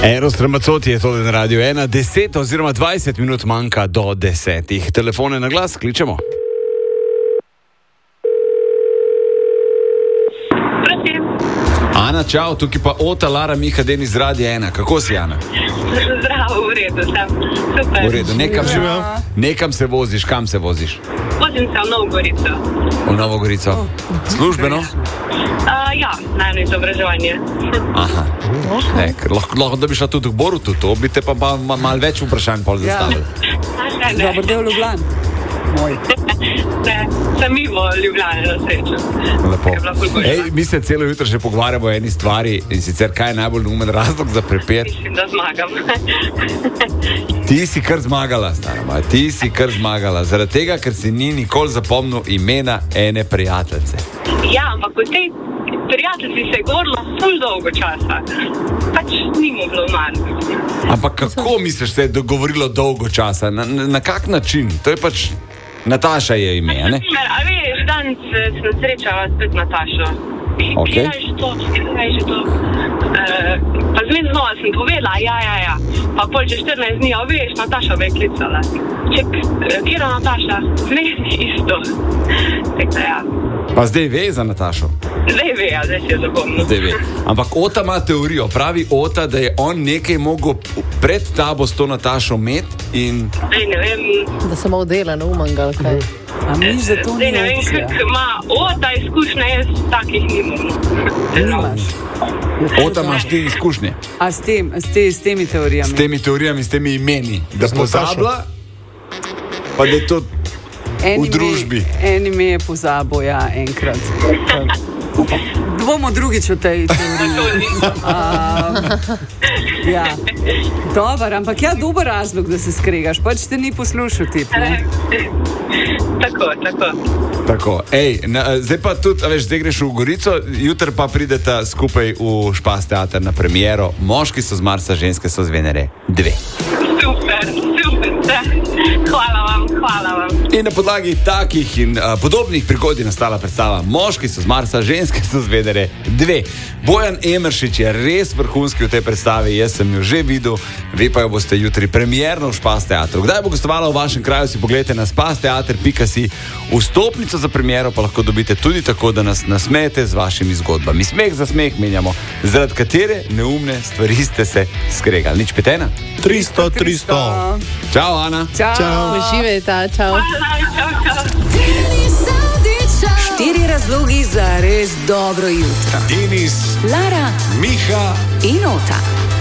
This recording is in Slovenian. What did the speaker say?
Eros Ramazzotti je to na Radio 1, 10 oziroma 20 minut manjka do 10. Telefone na glas, kličemo. Prosim. Ana, čau, tukaj pa Ota, Lara, Miha, Denis z Radio 1. Kako si, Ana? Zdravo, v redu sem. Super. V redu, nekam se voziš, kam se voziš? Vozim se v Novo Gorico. V Novo Gorico. Službeno? Ja, najno izobraževanje. Aha. Lahko da bi šla tudi v Borutu, to bi te pa malo več vprašanj pol zastavili. Dobar del Ljubljan. Moj. Ne, sem mimo Ljubljane na srečo. Lepo. Mi se celo jutro še pogovarjamo o eni stvari, in sicer kaj je najbolj neumen razlog za prepir. Mislim, da zmagam. Ti si kar zmagala, starama. Ti si kar zmagala. Zaradi tega, ker si ni nikoli zapomnil imena ene prijateljice. Ja, ampak v tej prijateljici se je govorilo ful dolgo časa. Pač ni moglo manj. Ampak kako misliš, se je dogovorilo dolgo časa? Na kak način? To je pač Nataša je ime, ne? A veš, danes sem srečala spet Natašo. Okay. Kaj je že to? Pa zmed znova sem povedala, ja. Pa pol čez 14 dni, a veš, Nataša me je klicala. Kjera Nataša? Zmeni isto. Tako da ja. Pa zdaj ve za Natašo? Zdaj ve, ja, zdaj si je zapomnil. Zdaj ve. Ampak Ota ima teorijo. Pravi Ota, da je on nekaj mogel pred tabo s to Natašo met in... Zdaj ne vem... Da sem odela na umangal, kaj? A mi za to Zdaj ne vem, kako ima Ota izkušnje, jaz takih nimam. Nimaš. Ota, imaš ti izkušnje? A s temi teorijami? S temi teorijami, s temi imeni. Da pozabila, pa da je to v družbi. En ime je pozabil, ja, enkrat. Bomo drugič o tej teoriji. Ja. Dobar, ampak ja, dober razlog, da se skregaš. Pač te ni poslušal ti, ne? Tako. Zdaj pa tudi, veš, zdaj greš v Gorico, jutri pa prideta skupaj v Špas teater na premiero. Moški so z Marsa, ženske so z Venere 2. Super. Hvala vam. In na podlagi takih in podobnih prigod je nastala predstava Moški so z Marsa, ženske so z Venere 2. Bojan Emeršič je res vrhunski v tej predstavi, jaz sem jo že videl, vi pa jo boste jutri premierno v Špas teatru. Kdaj bo gostovala v vašem kraju, si pogledajte na spasteater.si. Vstopnico za premiero pa lahko dobite tudi tako, da nas nasmejete z vašimi zgodbami. Smeh za smeh menjamo, zaradi katere neumne stvari ste se skregali. Nič petena? 300. Čau, Ana. Čau. Uživajte, čau. Čau. 4 razlogi za res dobro jutro. Denis, Lara Miha in Ota.